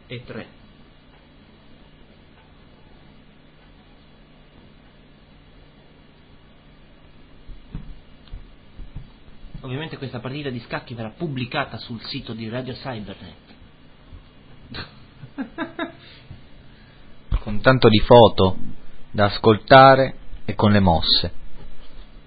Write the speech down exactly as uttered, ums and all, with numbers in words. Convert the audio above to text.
e tre. Ovviamente questa partita di scacchi verrà pubblicata sul sito di Radio Cybernet. Con tanto di foto da ascoltare e con le mosse.